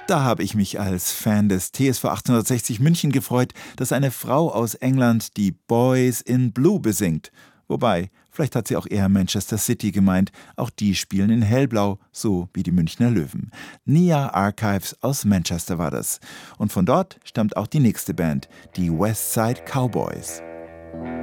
Da habe ich mich als Fan des TSV 1860 München gefreut, dass eine Frau aus England die Boys in Blue besingt. Wobei, vielleicht hat sie auch eher Manchester City gemeint. Auch die spielen in hellblau, so wie die Münchner Löwen. Nia Archives aus Manchester war das. Und von dort stammt auch die nächste Band, die West Side Cowboys.